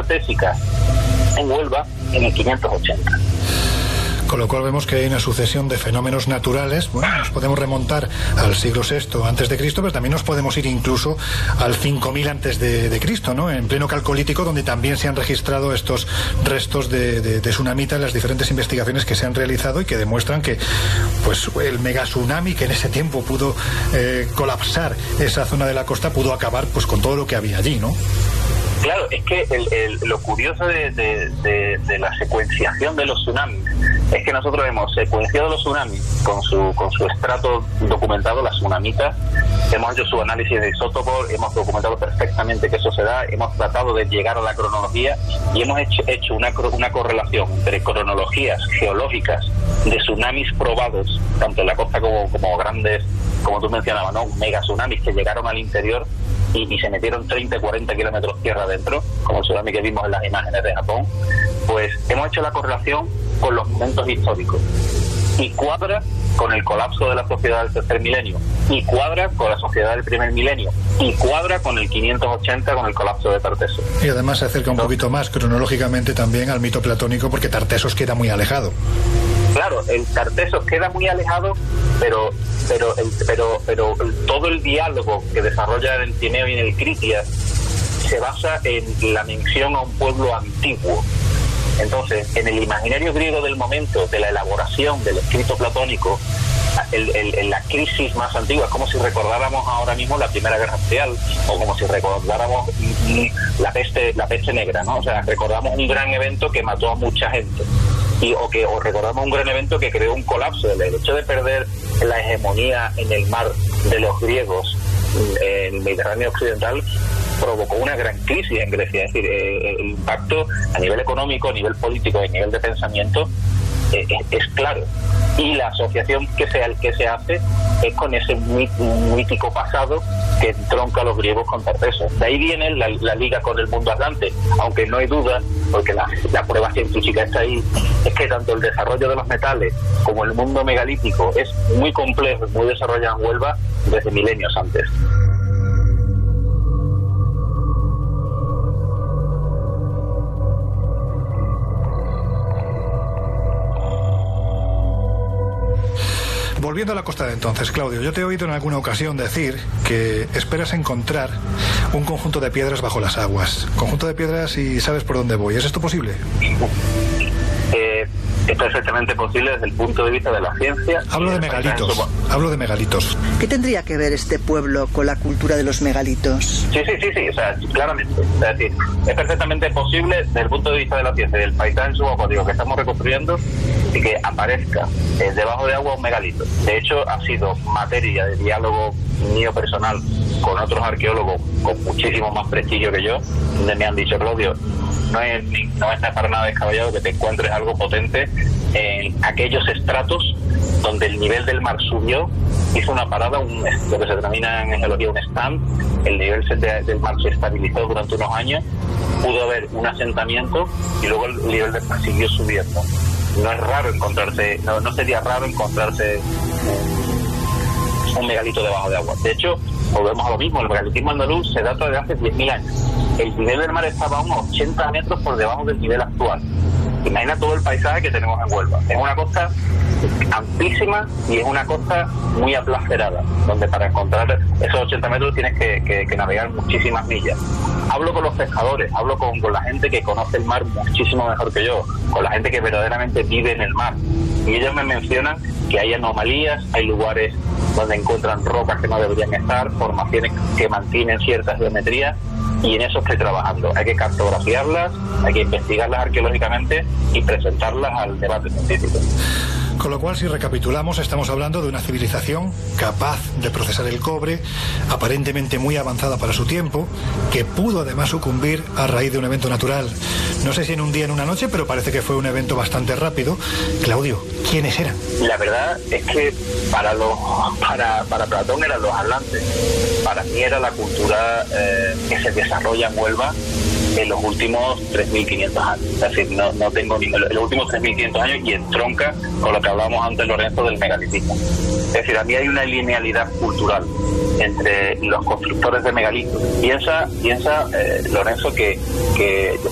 tartésica en Huelva en el 580. Con lo cual vemos que hay una sucesión de fenómenos naturales. Bueno, nos podemos remontar al siglo VI antes de Cristo, pero también nos podemos ir incluso al 5000 antes de Cristo, ¿no? En pleno Calcolítico, donde también se han registrado estos restos de tsunamita en las diferentes investigaciones que se han realizado y que demuestran que, pues, el megatsunami que en ese tiempo pudo colapsar esa zona de la costa pudo acabar, pues, con todo lo que había allí, ¿no? Claro, es que lo curioso de la secuenciación de los tsunamis es que nosotros hemos secuenciado los tsunamis con su estrato documentado, las tsunamitas, hemos hecho su análisis de isótopos, hemos documentado perfectamente que eso se da, hemos tratado de llegar a la cronología y hemos hecho una correlación entre cronologías geológicas de tsunamis probados, tanto en la costa como grandes, como tú mencionabas, ¿no? Mega tsunamis que llegaron al interior y se metieron 30, 40 kilómetros tierra adentro, como el tsunami que vimos en las imágenes de Japón. Pues hemos hecho la correlación con los momentos históricos y cuadra con el colapso de la sociedad del tercer milenio, y cuadra con la sociedad del primer milenio, y cuadra con el 580 con el colapso de Tartesos. Y además se acerca un poquito más cronológicamente también al mito platónico, porque Tartesos queda muy alejado. Claro, el Tartesos queda muy alejado, pero todo el diálogo que desarrolla en el Tineo y en el Critias se basa en la mención a un pueblo antiguo. Entonces, en el imaginario griego del momento de la elaboración del escrito platónico, la crisis más antigua es como si recordáramos ahora mismo la Primera Guerra Mundial, o como si recordáramos la peste negra, ¿no? O sea, recordamos un gran evento que mató a mucha gente, o recordamos un gran evento que creó un colapso. El hecho de perder la hegemonía en el mar de los griegos en el Mediterráneo occidental provocó una gran crisis en Grecia. Es decir, el impacto a nivel económico, a nivel político y a nivel de pensamiento es claro. Y la asociación que se hace es con ese mítico pasado que entronca a los griegos con Tartesos. De ahí viene la liga con el mundo atlante, aunque no hay duda, porque la prueba científica está ahí, es que tanto el desarrollo de los metales como el mundo megalítico es muy complejo y muy desarrollado en Huelva desde milenios antes. Volviendo a la costa de entonces, Claudio, yo te he oído en alguna ocasión decir que esperas encontrar un conjunto de piedras bajo las aguas. Conjunto de piedras y sabes por dónde voy. ¿Es esto posible? Es perfectamente posible desde el punto de vista de la ciencia. Hablo de megalitos. ¿Qué tendría que ver este pueblo con la cultura de los megalitos? Sí, o sea, claramente. Es decir, es perfectamente posible desde el punto de vista de la ciencia y del paisaje subacuático que estamos reconstruyendo y que aparezca debajo de agua un megalito. De hecho, ha sido materia de diálogo mío personal con otros arqueólogos con muchísimo más prestigio que yo, donde me han dicho, Claudio, no está para nada descabellado que te encuentres algo potente en aquellos estratos donde el nivel del mar subió, hizo una parada, lo que se denomina en geología un stand, el nivel del mar se estabilizó durante unos años, pudo haber un asentamiento y luego el nivel del mar siguió subiendo. No es raro encontrarse, no sería raro encontrarse un megalito debajo de agua. De hecho, volvemos a lo mismo, el megalitismo andaluz se data de hace 10.000 años. El nivel del mar estaba a unos 80 metros por debajo del nivel actual. Imagina todo el paisaje que tenemos en Huelva. Es una costa amplísima y es una costa muy aplacerada, donde para encontrar esos 80 metros tienes que navegar muchísimas millas. Hablo con los pescadores, hablo con la gente que conoce el mar muchísimo mejor que yo, con la gente que verdaderamente vive en el mar. Y ellos me mencionan que hay anomalías, hay lugares donde encuentran rocas que no deberían estar, formaciones que mantienen cierta geometría, y en eso estoy trabajando. Hay que cartografiarlas, hay que investigarlas arqueológicamente y presentarlas al debate científico. Con lo cual, si recapitulamos, estamos hablando de una civilización capaz de procesar el cobre, aparentemente muy avanzada para su tiempo, que pudo además sucumbir a raíz de un evento natural. No sé si en un día, en una noche, pero parece que fue un evento bastante rápido. Claudio, ¿quiénes eran? La verdad es que para Platón eran los atlantes. Para mí era la cultura que se desarrolla en Huelva en los últimos 3.500 años. Es decir, no tengo ni los últimos 3.500 años, y entronca con lo que hablábamos antes, Lorenzo, del megalitismo. Es decir, a mí hay una linealidad cultural entre los constructores de megalitos. Piensa Lorenzo, que